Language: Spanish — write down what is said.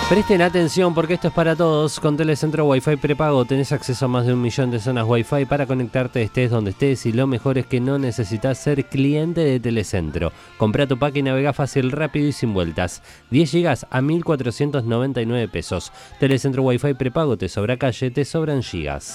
Presten atención porque esto es para todos. Con Telecentro Wi-Fi prepago tenés acceso a más de 1 millón de zonas Wi-Fi para conectarte estés donde estés, y lo mejor es que no necesitas ser cliente de Telecentro. Comprá tu pack y navega fácil, rápido y sin vueltas. 10 gigas a 1.499 pesos. Telecentro Wi-Fi prepago, te sobra calle, te sobran gigas.